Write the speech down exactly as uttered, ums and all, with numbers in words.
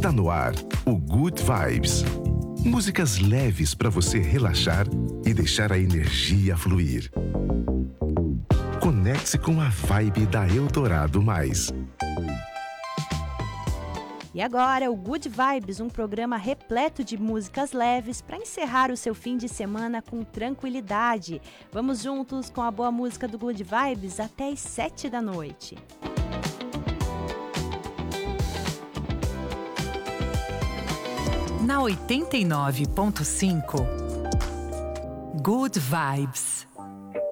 Está no ar o Good Vibes. Músicas leves para você relaxar e deixar a energia fluir. Conecte-se com a vibe da Eldorado Mais. E agora, o Good Vibes, um programa repleto de músicas leves para encerrar o seu fim de semana com tranquilidade. Vamos juntos com a boa música do Good Vibes até as sete da noite. Na oitenta e nove ponto cinco, Good Vibes.